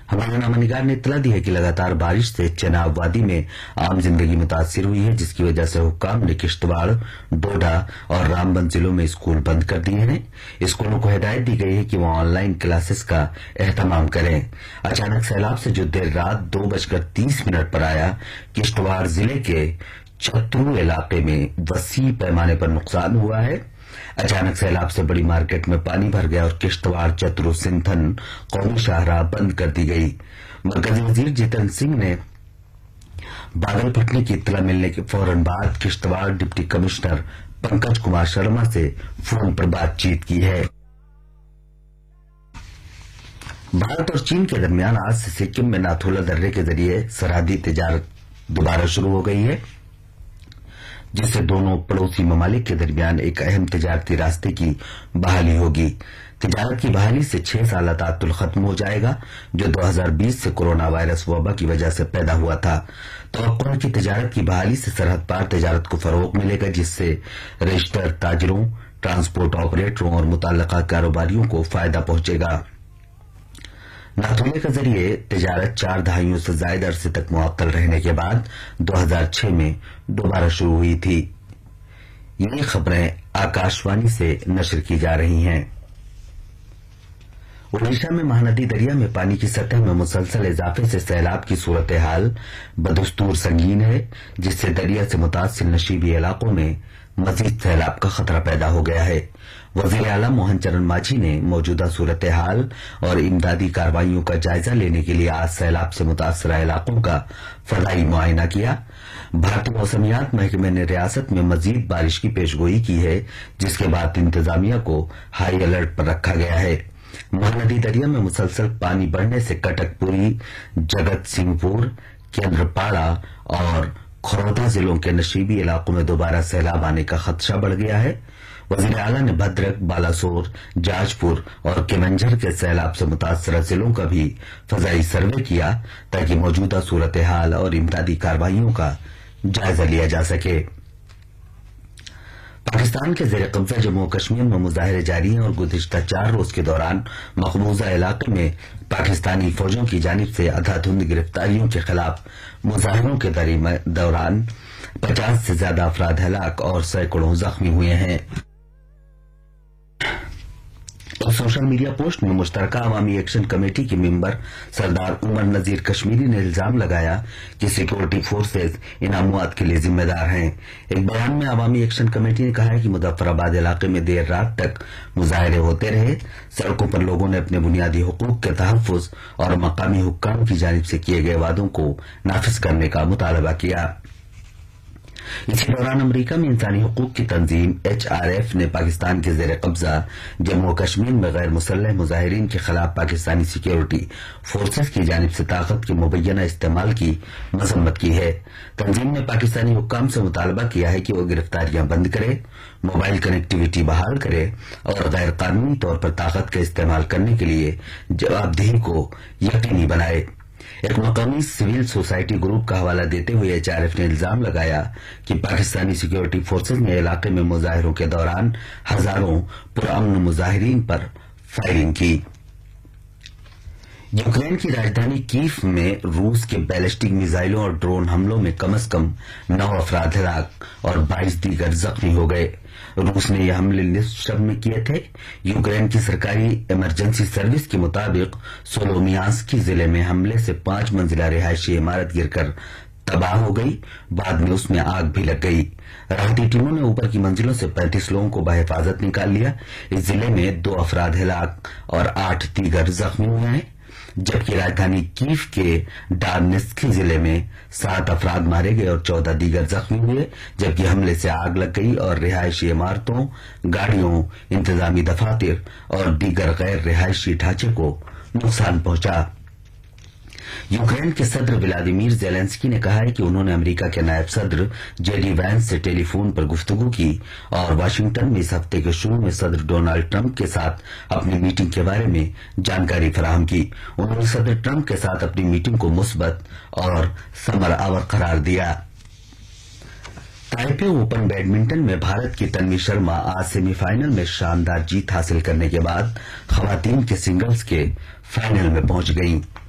हमारे नामानिगार ने इत्तला दी है कि लगातार बारिश से चेनाब वादी में आम जिंदगी मुतासिर हुई है, जिसकी वजह से हुक्काम ने किश्तवाड़, डोडा और रामबन जिलों में स्कूल बंद कर दिए हैं। स्कूलों को हिदायत दी गई है कि वो ऑनलाइन क्लासेस का एहतमाम करें। अचानक सैलाब से जो देर रात 2:30 पर आया, किश्तवाड़ जिले के चतरू इलाके में वसी पैमाने पर नुकसान हुआ है। अचानक सैलाब से बड़ी मार्केट में पानी भर गया और किश्तवाड़ चतरू सिंथन कौमी शाहराह बंद कर दी गई। मरकजी वजीर जितेंद्र सिंह ने बादल फटने की इत्तला मिलने के फौरन बाद किश्तवाड़ डिप्टी कमिश्नर पंकज कुमार शर्मा से फोन पर बातचीत की है। भारत और चीन के दरमियान आज से सिक्किम में नाथुला दर्रे के जरिए सरहदी तिजारत दोबारा शुरू हो गई है, जिससे दोनों पड़ोसी ममालिक के दरमियान एक अहम तिजारती रास्ते की बहाली होगी। तिजारत की बहाली से 6 साल तातुल खत्म हो जाएगा, जो 2020 से कोरोना वायरस वबा की वजह से पैदा हुआ था। तो की तिजारत की बहाली से सरहद पार तिजारत को फरोग मिलेगा, जिससे रजिस्टर्ड ताजरों, ट्रांसपोर्ट ऑपरेटरों और मुतल्लका कारोबारियों को फायदा पहुंचेगा। नाथुले के जरिए तिजारत 4 दहाइयों से ज्यादा अरसे तक मुअत्तल रहने के बाद 2006 में दोबारा शुरू हुई थी। ये खबरें आकाशवाणी से नशर की जा रही हैं। ओडिशा में महानदी दरिया में पानी की सतह में मुसलसल इजाफे से सैलाब की सूरत हाल बदस्तूर संगीन है, जिससे दरिया से मुतासिर नशीबी इलाकों में मजीद सैलाब का खतरा पैदा हो गया है। वजीर आला मोहन चरण मांझी ने मौजूदा सूरत हाल और इमदादी कार्रवाइयों का जायजा लेने के लिए आज सैलाब से मुतासरा इलाकों का फजाई मुआयना किया। भारतीय मौसमियात महकमे ने रियासत में मजीद बारिश की पेशगोई की है, जिसके बाद इंतजामिया को हाई अलर्ट पर रखा गया है। महानदी दरिया में मुसलसल पानी बढ़ने से कटकपुरी, जगत सिंहपुर, केंद्रपाड़ा और खरौदा जिलों के नशीबी इलाकों में दोबारा सैलाब आने का खदशा बढ़ गया है। वजीर आला ने भद्रक, बालासोर, जाजपुर और केवंझर के सैलाब से मुतासरा जिलों का भी फजाई सर्वे किया, ताकि मौजूदा सूरत हाल और इमदादी कार्रवाइयों का जायजा लिया जा सके। पाकिस्तान के जेर कब्जा जम्मू कश्मीर में मुजाहरे जारी हैं और गुज़िश्ता 4 रोज के दौरान मकबूजा इलाके में पाकिस्तानी फौजों की जानिब से अंधाधुंध गिरफ्तारियों के खिलाफ मुजाहरों के दौरान 50 से ज्यादा अफराद हलाक और सैकड़ों जख्मी हुए हैं। एक सोशल मीडिया पोस्ट में मुश्तरका अवामी एक्शन कमेटी के मेंबर सरदार उमर नजीर कश्मीरी ने इल्जाम लगाया कि सिक्योरिटी फोर्सेज इन अमवात के लिए जिम्मेदार हैं। एक बयान में अवामी एक्शन कमेटी ने कहा है कि मुजफ्फराबाद इलाके में देर रात तक मुजाहरे होते रहे। सड़कों पर लोगों ने अपने बुनियादी हुकूक के तहफ्फुज और मकामी हुक्काम की जानिब से किए गए वादों को नाफिज करने का मुतालबा किया। इसी दौरान अमरीका में इंसानी हुकूक की तंजीम HRF ने पाकिस्तान के जेर कब्जा जम्मू कश्मीर में गैर मुसल्लह मुजाहिरीन के खिलाफ पाकिस्तानी सिक्योरिटी फोर्सेज की जानिब से ताकत के मुबैना इस्तेमाल की मजम्मत की है। तंजीम ने पाकिस्तानी हुक्काम से मुतालबा किया है कि वो गिरफ्तारियां बंद करे, मोबाइल कनेक्टिविटी बहाल करे और गैर कानूनी तौर पर ताकत का इस्तेमाल करने के लिए जवाबदेही को यकीनी बनाए। एक मकामी सिविल सोसाइटी ग्रुप का हवाला देते हुए HRF ने इल्जाम लगाया कि पाकिस्तानी सिक्योरिटी फोर्सेज ने इलाके में मुजाहिरों के दौरान हजारों पुरअमन मुजाहिरीन पर फायरिंग की। यूक्रेन की राजधानी कीव में रूस के बैलिस्टिक मिसाइलों और ड्रोन हमलों में कम से कम 9 अफराद हलाक और 22 दीगर जख्मी हो गए। रूस ने यह हमले निस्फ शब में किए थे। यूक्रेन की सरकारी इमरजेंसी सर्विस के मुताबिक सोलोमियांस्की जिले में हमले से 5 मंजिला रिहायशी इमारत गिरकर तबाह हो गई। बाद में उसमें आग भी लग गई। राहती टीमों ने ऊपर की मंजिलों से 35 लोगों को बहिफाजत निकाल लिया। इस जिले में 2 अफराद हलाक और 8 दीगर जख्मी हुए हैं, जबकि राजधानी कीव के डार्नेस्की जिले में 7 अफराद मारे गए और 14 दीगर जख्मी हुए, जबकि हमले से आग लग गई और रिहायशी इमारतों, गाड़ियों, इंतजामी दफातर और दीगर गैर रिहायशी ढांचे को नुकसान पहुंचा। यूक्रेन के सदर व्लादिमीर जेलेंस्की ने कहा है कि उन्होंने अमेरिका के नायब सदर JD वैंस से टेलीफोन पर गुफ्तगू की और वाशिंगटन में इस हफ्ते के शुरू में सदर डोनाल्ड ट्रंप के साथ अपनी मीटिंग के बारे में जानकारी फराहम की। उन्होंने सदर ट्रंप के साथ अपनी मीटिंग को मुस्बत और समरआवर करार दिया। ताइपे ओपन बैडमिंटन में भारत की तन्वी शर्मा आज सेमीफाइनल में शानदार जीत हासिल करने के बाद खवातीन के सिंगल्स के फाइनल में पहुंच गईं।